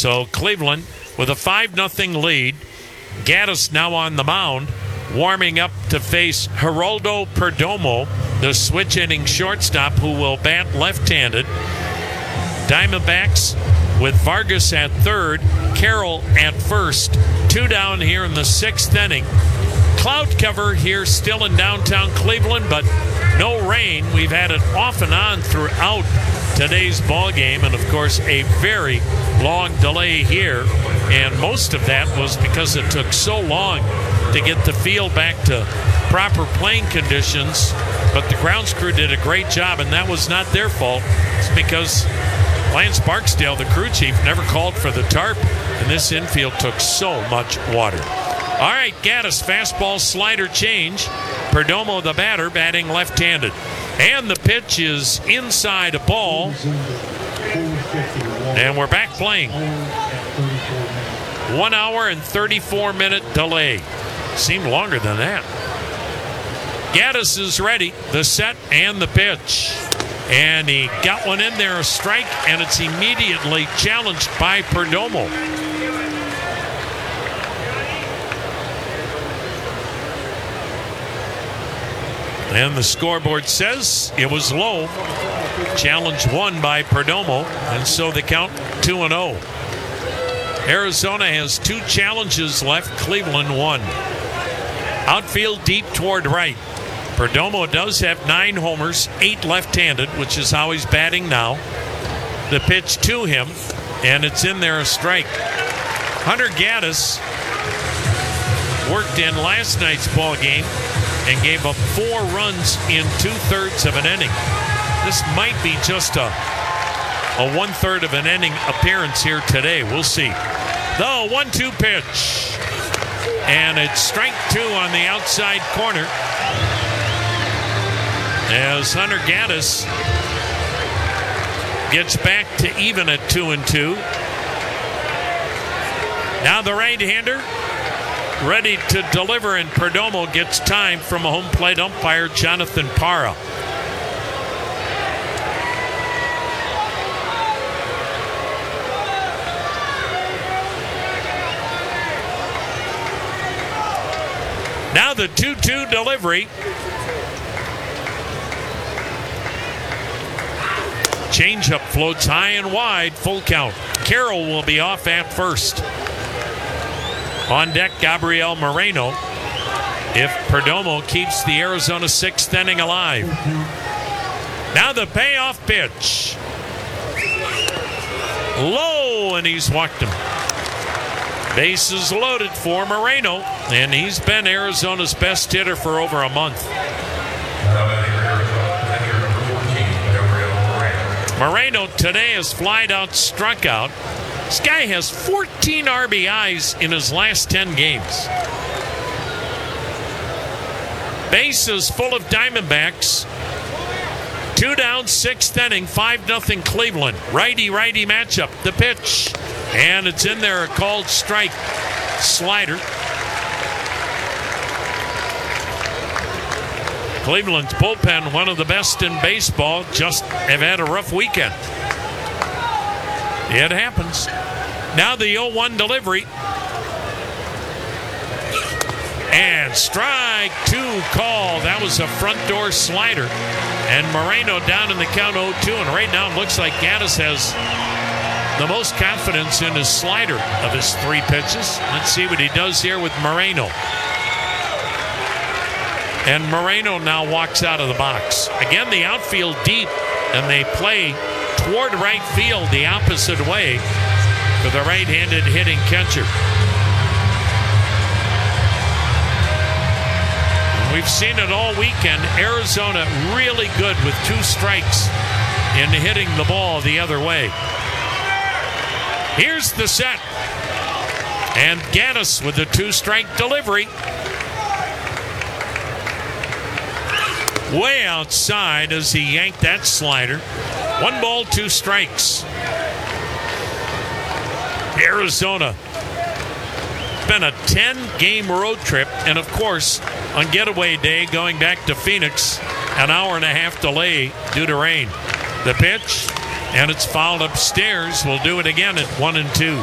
So Cleveland with a 5-0 lead. Gaddis now on the mound, warming up to face Geraldo Perdomo, the switch-hitting shortstop who will bat left-handed. Diamondbacks with Vargas at third, Carroll at first. 2 down here in the 6th inning. Cloud cover here still in downtown Cleveland, but no rain. We've had it off and on throughout today's ball game, and of course a very long delay here, and most of that was because it took so long to get the field back to proper playing conditions. But the grounds crew did a great job, and that was not their fault. It's because Lance Barksdale, the crew chief, never called for the tarp, and this infield took so much water. All right, Gaddis, fastball slider change. Perdomo, the batter, batting left-handed. And the pitch is inside a ball. And we're back playing. 1 hour and 34-minute delay. Seemed longer than that. Gaddis is ready. The set and the pitch. And he got one in there, a strike, and it's immediately challenged by Perdomo. And the scoreboard says it was low. Challenge won by Perdomo, and so the count 2-0. Arizona has 2 challenges left, Cleveland 1. Outfield deep toward right. Perdomo does have 9 homers, 8 left-handed, which is how he's batting now. The pitch to him, and it's in there, a strike. Hunter Gaddis worked in last night's ball game and gave up 4 runs in 2/3 of an inning. This might be just a 1/3 of an inning appearance here today. We'll see. The 1-2 pitch. And it's strike 2 on the outside corner, as Hunter Gaddis gets back to even at 2-2. Now the right-hander ready to deliver, and Perdomo gets time from a home plate umpire, Jonathan Parra. Now the 2-2 delivery. Changeup floats high and wide, full count. Carroll will be off at first. On deck, Gabriel Moreno, if Perdomo keeps the Arizona 6th inning alive. Now the payoff pitch. Low, and he's walked him. Bases loaded for Moreno, and he's been Arizona's best hitter for over a month. Moreno today has flied out, struck out. This guy has 14 RBIs in his last 10 games. Bases full of Diamondbacks. 2 down, 6th inning, 5-0 Cleveland. Righty-righty matchup. The pitch. And it's in there, a called strike. Slider. Cleveland's bullpen, one of the best in baseball, just have had a rough weekend. It happens. Now the 0-1 delivery. And strike 2 call. That was a front door slider. And Moreno down in the count 0-2. And right now it looks like Gaddis has the most confidence in his slider of his 3 pitches. Let's see what he does here with Moreno. And Moreno now walks out of the box. Again, the outfield deep, and they play toward right field the opposite way for the right-handed hitting catcher. We've seen it all weekend. Arizona really good with 2 strikes in hitting the ball the other way. Here's the set. And Gaddis with a 2-strike delivery. Way outside as he yanked that slider. 1 ball, 2 strikes. Arizona. It's been a 10-game road trip, and of course, on getaway day, going back to Phoenix, an hour-and-a-half delay due to rain. The pitch, and it's fouled upstairs. We'll do it again at 1-2.